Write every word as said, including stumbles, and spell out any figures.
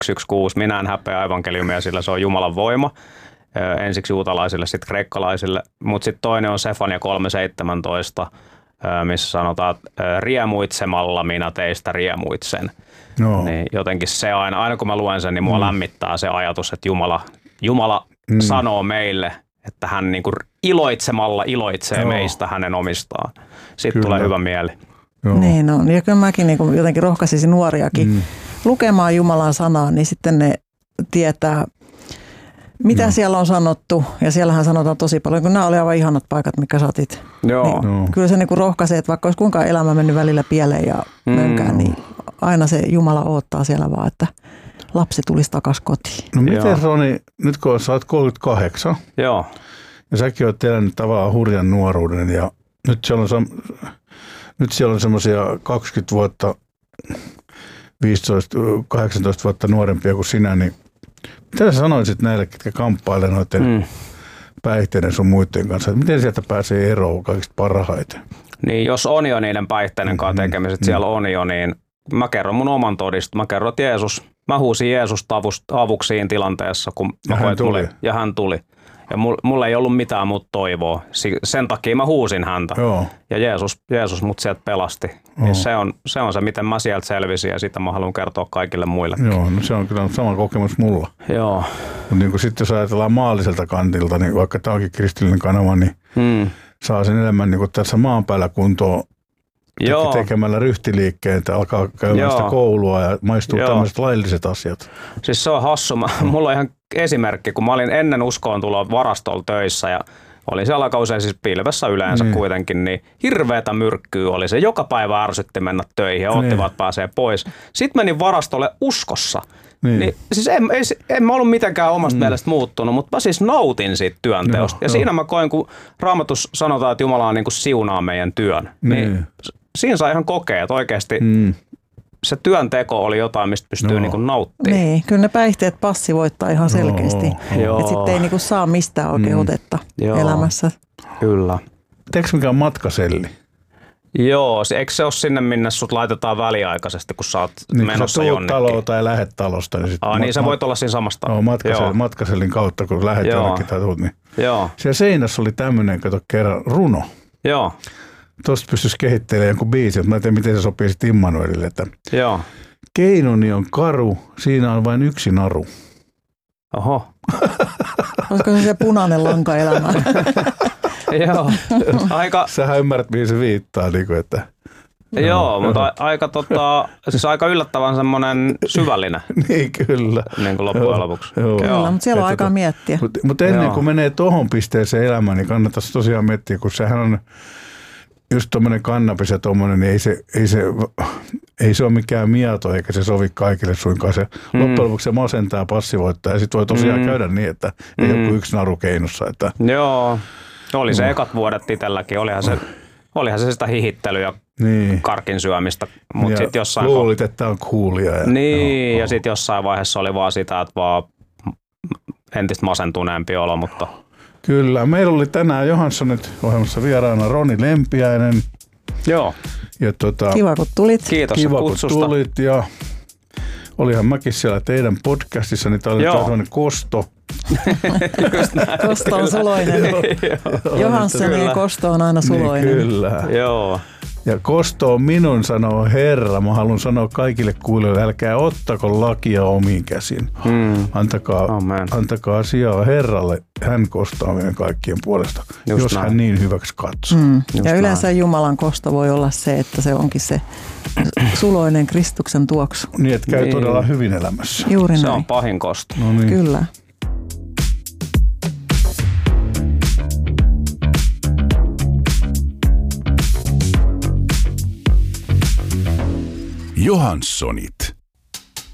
yksi yksi kuusi, minä en häpeä evankeliumia, sillä se on Jumalan voima. Ensiksi juutalaisille, sitten kreikkalaisille. Mutta sitten toinen on Sefania kolme seitsemäntoista, missä sanotaan, että riemuitsemalla minä teistä riemuitsen. No. Niin jotenkin se aina, aina kun mä luen sen, niin mua mm. lämmittää se ajatus, että Jumala, Jumala mm. sanoo meille, että hän niinku iloitsemalla iloitsee no. meistä hänen omistaan. Sitten kyllä. tulee hyvä mieli. Joo. Niin on. Ja kyllä mäkin niin jotenkin rohkaisisin nuoriakin mm. lukemaan Jumalan sanaa, niin sitten ne tietää, mitä no. siellä on sanottu. Ja siellähän sanotaan tosi paljon, kun nämä oli aivan ihanat paikat, mikä saatit. Joo. Niin no. Kyllä se niin rohkaisee, että vaikka olisi kuinka elämä mennyt välillä pieleen ja mm. mönkään, niin aina se Jumala odottaa siellä vaan, että lapsi tulisi takaisin kotiin. No miten Roni, nyt kun sä oot kolmekymmentäkahdeksan Joo. ja säkin oot elänyt tavallaan hurjan nuoruuden ja nyt siellä on, nyt siellä on semmoisia kaksikymmentä vuotta, viisitoista kahdeksantoista vuotta nuorempia kuin sinä, niin mitä sä sanoisit näille, ketkä kamppailevat noiden mm. päihteiden sun muiden kanssa, että miten sieltä pääsee eroon kaikista parhaiten? Niin jos on jo niiden päihteiden kanssa tekemiset, mm. siellä on jo, niin mä kerron mun oman todistuksen. Mä kerron, että Jeesus, mä huusin Jeesusta avuksi siinä tilanteessa, kun ja, mä hän tuli. Mulle, ja hän tuli. Ja mulla ei ollut mitään muuta toivoa. Sen takia mä huusin häntä. Joo. Ja Jeesus, Jeesus mut sieltä pelasti. Niin se, on, se on se, miten mä sieltä selvisin ja sitä mä haluan kertoa kaikille muille. Joo, no se on kyllä sama kokemus mulla. Joo. Mutta niin sitten jos ajatellaan maalliselta kantilta, niin vaikka tämä onkin kristillinen kanava, niin hmm. saa sen elämän niin tässä maan päällä kuntoon. Joo. Tekemällä ryhtiliikkeitä, alkaa käymään sitä koulua ja maistuu Joo. tämmöiset lailliset asiat. Siis se on hassu. Mulla on ihan esimerkki, kun mä olin ennen uskoon tuloa varastolla töissä ja olin siellä aika usein siis pilvessä yleensä niin. kuitenkin, niin hirveätä myrkkyä oli se. Joka päivä ärsytti mennä töihin ja ottivat niin. pääsee pois. Sitten menin varastolle uskossa. Niin. Niin, siis en, en, en mä ollut mitenkään omasta mm. mielestä muuttunut, mutta mä siis nautin siitä työnteosta. Joo, ja jo. siinä mä koin, kun Raamatus sanotaan, että Jumala on niin kuin siunaa meidän työn. Niin. niin siinä saa ihan kokea, että oikeasti mm. se työnteko oli jotain, mistä pystyy no. niin kuin nauttimaan. Niin, kyllä ne päihteet passivoittaa ihan selkeästi. No. Että sitten ei niin kuin saa mistään oikein mm. otetta Joo. elämässä. Kyllä. Teekö mikä on matkaselli? Joo, se, eikö se ole sinne, minne sut laitetaan väliaikaisesti, kun sä oot niin, menossa jonnekin? Niin, taloa tai lähet talosta. Niin, Aa, niin mat- sä voit olla siinä samasta. No, matkasellin, matkasellin kautta, kun lähet Joo. jonnekin tai tuut. Niin. Joo. Siellä seinässä oli tämmöinen, kato kerran, runo. Joo. Tuosta pystyisi kehittelemään jonkun biisin, mutta mä en tiedä, miten se sopii sitten Immanuelille. Että Joo. Keinoni on karu, siinä on vain yksi naru. Oho. Olisiko se se punainen lanka elämään? Joo. Aika... Sähän ymmärrät, mihin se viittaa. Niin kuin, että... Joo, no, mutta aika, tota, siis aika yllättävän semmoinen syvällinen. Niin kyllä. Niin kuin loppujen lopuksi. Joo. Kyllä, mutta siellä on aikaa tota, miettiä. Mutta mut ennen Joo. kuin menee tuohon pisteeseen elämään, niin kannattaisi tosiaan miettiä, kun sehän on just tuommoinen kannabis ja tuommoinen, niin ei se, ei, se, ei se ole mikään mieto, eikä se sovi kaikille suinkaan. Se mm. loppujen lopuksi se masentaa ja passivoittaa ja sitten voi tosiaan mm. käydä niin, että ei mm. joku yksi naru keinossa. Että... Joo, oli se no. ekat vuodet itselläkin, olihan se... Olihan se sitä hihittelyä ja niin. karkin syömistä, mutta sitten jossain... Luulit, että on coolia. Ja, niin, ja sitten jossain vaiheessa oli vaan sitä, että vaan entistä masentuneempi olo, mutta... Kyllä, meillä oli tänään Johanssonit ohjelmassa vieraana Roni Lempiäinen. Joo. Ja tota, kiva, kun tulit. Kiitos kiva, kutsusta. Kun tulit ja olihan mäkin siellä teidän podcastissa, niin tämä oli tämmöinen kosto. Kosto on suloinen. Johanssonin kosto on aina suloinen. Niin, kyllä. Joo. Ja kosto on minun, sanoo Herra. Mä haluan sanoa kaikille kuulijoille, älkää ottako lakia omiin käsin. Hmm. Antakaa, antakaa asiaa Herralle. Hän kostaa meidän kaikkien puolesta, Just jos näin. hän niin hyväksi katsoo. Hmm. Ja yleensä näin. Jumalan kosto voi olla se, että se onkin se suloinen Kristuksen tuoksu. Niin, että käy niin. todella hyvin elämässä. Juuri se näin. on pahin kosto. No niin. Kyllä. Johanssonit.